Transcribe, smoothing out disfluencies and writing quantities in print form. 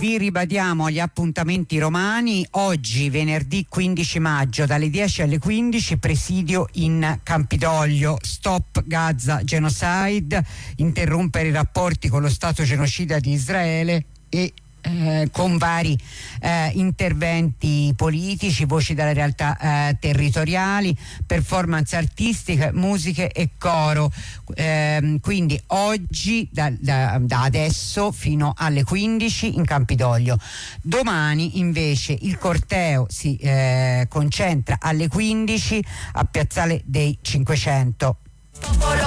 Vi ribadiamo gli appuntamenti romani. Oggi, venerdì 15 maggio, dalle 10 alle 15, presidio in Campidoglio. Stop Gaza Genocide, interrompere i rapporti con lo Stato genocida di Israele, e con vari interventi politici, voci dalle realtà territoriali, performance artistiche, musiche e coro. Quindi oggi da adesso fino alle 15 in Campidoglio. Domani invece il corteo si concentra alle 15 a Piazzale dei 500.